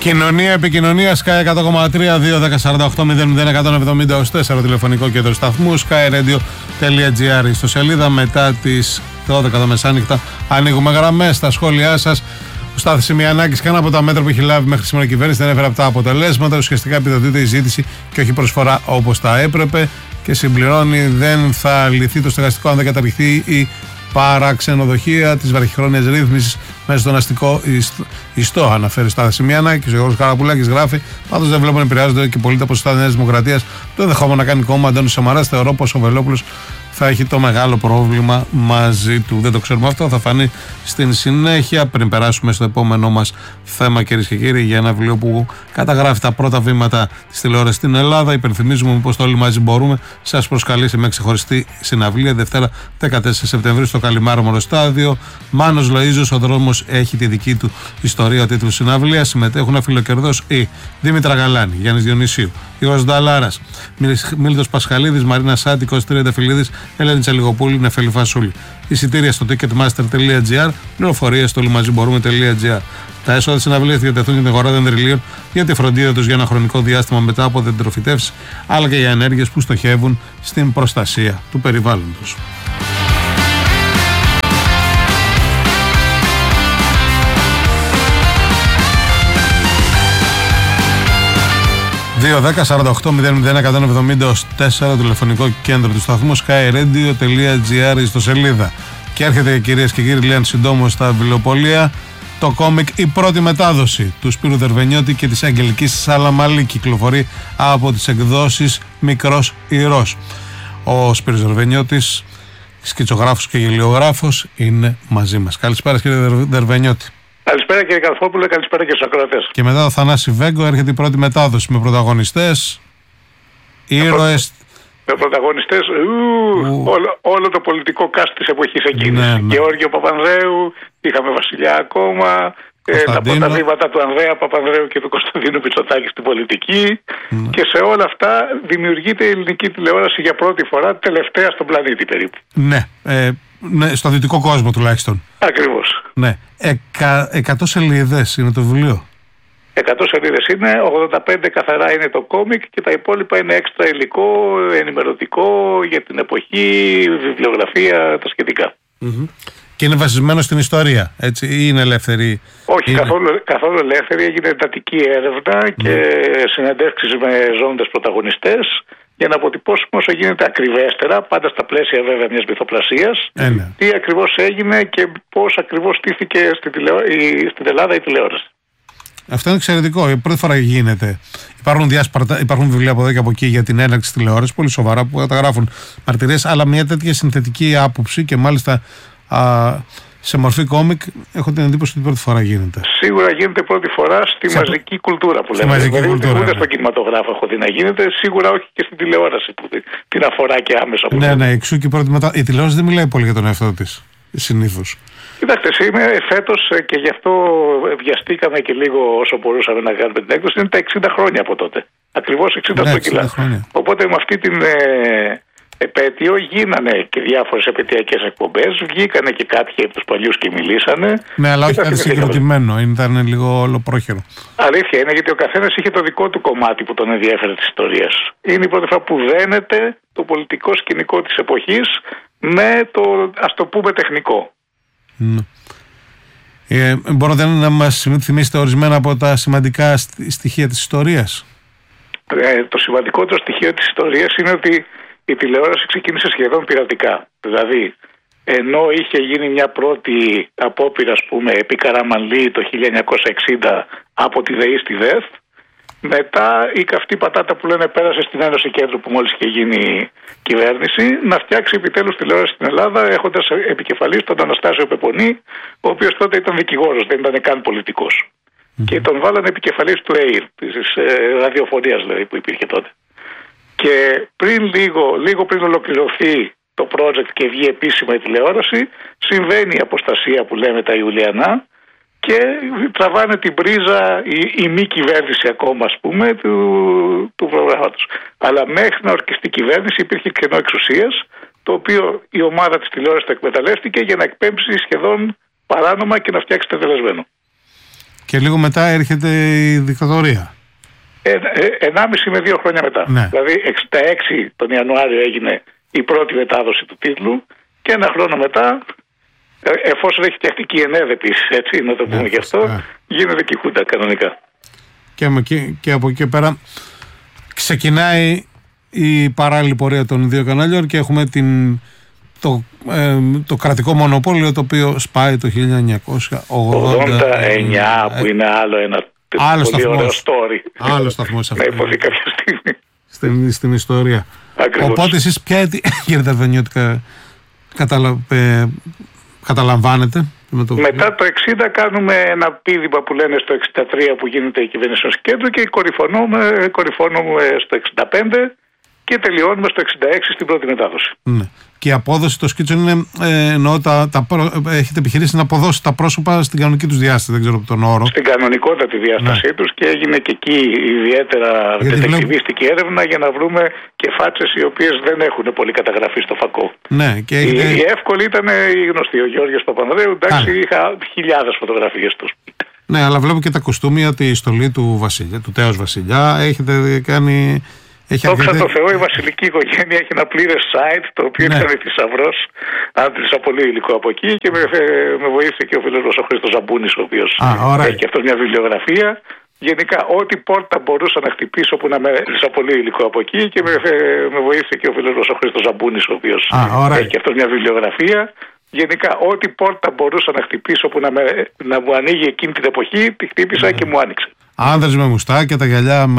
Επικοινωνία Sky 100,3-2-10-48-00-170-4 τηλεφωνικό κέντρο σταθμού skyradio.gr. Στο σελίδα μετά τις 12 το μεσάνυχτα ανοίγουμε γραμμές. Στα σχόλιά σας ο Στάθης Σημειανάκης, κανένα από τα μέτρα που έχει λάβει μέχρι σήμερα η κυβέρνηση δεν έφερε από τα αποτελέσματα. Ουσιαστικά επιδοτείται η ζήτηση και όχι προσφορά όπως θα έπρεπε. Και συμπληρώνει, δεν θα λυθεί το στεγαστικό αν δεν καταργηθεί η παραξενοδοχεία της βραχυχρόνιας ρύθμισης μέσα στον αστικό ιστό. Αναφέρει ο Στάθης Σημειανάκης. Ο Γιώργος Καραπουλάκης γράφει: πάντως δεν βλέπω να επηρεάζονται και πολύ τα ποσοστά της Νέας Δημοκρατίας. Το ενδεχόμενο να κάνει κόμμα Αντώνης Σαμαράς. Θεωρώ πως ο Βελόπουλος θα έχει το μεγάλο πρόβλημα μαζί του. Δεν το ξέρουμε αυτό, θα φανεί στην συνέχεια. Πριν περάσουμε στο επόμενό μας θέμα, κυρίες και κύριοι, για ένα βιβλίο που καταγράφει τα πρώτα βήματα της τηλεόρασης στην Ελλάδα. Υπενθυμίζουμε πως το Όλοι Μαζί Μπορούμε σας προσκαλεί σε μια ξεχωριστή συναυλία Δευτέρα 14 Σεπτεμβρίου στο Καλιμάρμαρο Στάδιο. Μάνος Λοΐζος, ο δρόμος έχει τη δική του ιστορία. Ο τίτλος συναυλίας. Συμμετέχουν αφιλοκερδός η Δήμητρα Γαλάνη, Γιάννης Διονυσίου, Γιώργος Νταλάρας, Μίλτος Πασχαλίδης, Μαρίνα Σάντη, Κώστας Τριανταφυλλίδης, Ελένη Τσαλιγοπούλη, Νεφέλη Φασούλη. Εισιτήρια στο ticketmaster.gr, πληροφορίες στο ολοιμαζιμπορούμε.gr. Τα έσοδα της συναυλίας διατεθούν για την αγορά δεντριλίων για τη φροντίδα τους για ένα χρονικό διάστημα μετά από δεντροφυτεύσεις, αλλά και για ενέργειες που στοχεύουν στην προστασία του περιβάλλοντος. 2-10-48-00-170-4 τηλεφωνικό κέντρο του σταθμού skyradio.gr στο σελίδα. Και έρχεται, κυρίες και κύριοι, λένε συντόμως στα βιβλιοπωλεία το κόμικ «Η πρώτη μετάδοση» του Σπύρου Δερβενιώτη και της Αγγελικής Σαλαμαλή. Κυκλοφορεί από τις εκδόσεις Μικρός Ηρός. Ο Σπύρος Δερβενιώτης, σκητσογράφος και γελιογράφος, είναι μαζί μας. Καλησπέρα, κύριε Δερβενιώτη. Καλησπέρα, κύριε Καρφόπουλε, καλησπέρα και στους ακροατές. Και μετά το Θανάση Βέγκο έρχεται η πρώτη μετάδοση με πρωταγωνιστές, ήρωες. Με πρωταγωνιστές, όλο το πολιτικό κάστ της εποχής εκείνης. Ναι. Γεώργιο Παπανδρέου, είχαμε Βασιλιά ακόμα, τα πρώτα βήματα του Ανδρέα Παπανδρέου και του Κωνσταντίνου Μητσοτάκη στην πολιτική. Και σε όλα αυτά δημιουργείται η ελληνική τηλεόραση για πρώτη φορά, τελευταία στον πλανήτη περίπου. Ναι, στο δυτικό κόσμο τουλάχιστον. Ακριβώς. Ναι. 100 σελίδες είναι το βιβλίο. 100 σελίδες είναι, 85 καθαρά είναι το κόμικ και τα υπόλοιπα είναι έξτρα υλικό, ενημερωτικό για την εποχή, βιβλιογραφία, τα σχετικά. Και είναι βασισμένο στην ιστορία, έτσι, ή είναι ελεύθερη? Όχι, καθόλου ελεύθερη. Έγινε εντατική έρευνα και συνεντεύξεις με ζώντες πρωταγωνιστές για να αποτυπώσουμε όσο γίνεται ακριβέστερα, πάντα στα πλαίσια βέβαια μιας μυθοπλασίας, τι ακριβώς έγινε και πώς ακριβώς στήθηκε στην Ελλάδα η τηλεόραση. Αυτό είναι εξαιρετικό. Η πρώτη φορά γίνεται. Υπάρχουν βιβλία από εδώ και από εκεί για την έναρξη της τηλεόρασης, πολύ σοβαρά, που καταγράφουν μαρτυρίες, αλλά μια τέτοια συνθετική άποψη και μάλιστα σε μορφή κόμικ, έχω την εντύπωση ότι πρώτη φορά γίνεται. Σίγουρα γίνεται πρώτη φορά στη μαζική κουλτούρα που λέμε. Ούτε στον κινηματογράφο έχω δει να γίνεται, σίγουρα όχι και στην τηλεόραση που την αφορά και άμεσα. Ναι, εξού και η τηλεόραση δεν μιλάει πολύ για τον εαυτό της, συνήθως. Κοιτάξτε, φέτος και γι' αυτό βιαστήκαμε και λίγο όσο μπορούσαμε να κάνουμε την έκδοση, είναι τα 60 χρόνια από τότε. Ακριβώς 60 στρογγυλά. Οπότε με αυτή την επέτειο γίνανε και διάφορες επαιτειακές εκπομπές, βγήκανε και κάποιοι από τους παλιούς και μιλήσανε. Ναι, αλλά όχι κάτι συγκροτημένο, ήταν λίγο ολοπρόχειρο. Αλήθεια είναι, γιατί ο καθένας είχε το δικό του κομμάτι που τον ενδιέφερε της ιστορίας. Είναι η πρώτη φορά που δένεται το πολιτικό σκηνικό της εποχής με το, ας το πούμε, τεχνικό. Μπορείτε να μας θυμίσετε ορισμένα από τα σημαντικά στοιχεία της ιστορίας? Το σημαντικότερο στοιχείο της ιστορίας είναι ότι η τηλεόραση ξεκίνησε σχεδόν πειρατικά. Δηλαδή, ενώ είχε γίνει μια πρώτη απόπειρα, ας πούμε, επί Καραμανλή το 1960 από τη ΔΕΗ στη ΔΕΘ, μετά η καυτή πατάτα που λένε πέρασε στην Ένωση Κέντρου που μόλις είχε γίνει κυβέρνηση, να φτιάξει επιτέλους τηλεόραση στην Ελλάδα, έχοντας επικεφαλής τον Αναστάσιο Πεπονή, ο οποίος τότε ήταν δικηγόρος, δεν ήταν καν πολιτικός. Και τον βάλανε επικεφαλής του ΕΙΡ, της ραδιοφωνίας δηλαδή που υπήρχε τότε. Και λίγο πριν ολοκληρωθεί το project και βγει επίσημα η τηλεόραση, συμβαίνει η αποστασία που λέμε τα Ιουλιανά και τραβάνε την πρίζα η μη κυβέρνηση ακόμα, ας πούμε, του προγράμματος. Αλλά μέχρι να ορκιστεί η κυβέρνηση υπήρχε κενό εξουσίας, το οποίο η ομάδα της τηλεόρασης το εκμεταλλεύτηκε για να εκπέμψει σχεδόν παράνομα και να φτιάξει τελεσμένο. Και λίγο μετά έρχεται η δικτατορία. 1,5 με 2 χρόνια μετά. Ναι. Δηλαδή 66 τον Ιανουάριο έγινε η πρώτη μετάδοση του τίτλου και 1 χρόνο μετά, εφόσον έχει φτιαχτεί και η ΕΝΕΔ επίσης, έτσι, να το πούμε γι' αυτό, γίνεται και η Χούντα κανονικά. Και από εκεί πέρα ξεκινάει η παράλληλη πορεία των δύο κανάλιων και έχουμε το κρατικό μονοπόλιο, το οποίο σπάει το 1989 που είναι άλλο ένα πολύ ωραίο story. Άλλο σταθμός να υποθεί κάποια στιγμή στην ιστορία. Ακριβώς. Οπότε εσείς ποια γερδαβενιώτικα καταλαμβάνετε? Μετά το 60 κάνουμε ένα πήδημα που λένε στο 63 που γίνεται η κυβέρνηση ως κέντρο και κορυφώνουμε στο 65 και τελειώνουμε στο 66 στην πρώτη μετάδοση. Ναι. Και η απόδοση, το σκίτσο είναι, έχετε επιχειρήσει να αποδώσει τα πρόσωπα στην κανονική τους διάσταση, δεν ξέρω τον όρο. Στην κανονικότατη διάστασή τους και έγινε και εκεί ιδιαίτερα δετεκτιβίστικη έρευνα για να βρούμε και φάτσες οι οποίες δεν έχουν πολύ καταγραφεί στο φακό. Ναι, και η εύκολη ήταν η γνωστή, ο Γιώργος Παπανδρέου, εντάξει, είχα χιλιάδες φωτογραφίες τους. Ναι, αλλά βλέπω και τα κουστούμια, τη στολή του Βασιλιά, του τέος Βασιλιά, έχετε κάνει... Δόξα τω Θεώ, η βασιλική οικογένεια έχει ένα πλήρες site, το οποίο ήταν θησαυρός. Άντλησα πολύ υλικό από εκεί και με βοήθησε και ο φίλος μας ο Χρήστος Ζαμπούνης, ο οποίος έχει και αυτό μια βιβλιογραφία. Γενικά, ό,τι πόρτα μπορούσα να χτυπήσω που να με άντλησα πολύ υλικό από εκεί και με βοήθησε και ο φίλος μας ο Χρήστος Ζαμπούνης, ο οποίος έχει και αυτό μια βιβλιογραφία. Γενικά, ό,τι πόρτα μπορούσα να χτυπήσω που να μου ανοίγει εκείνη την εποχή, τη χτύπησα και μου άνοιξε. Άνδρες με μουστάκια, τα γυαλιά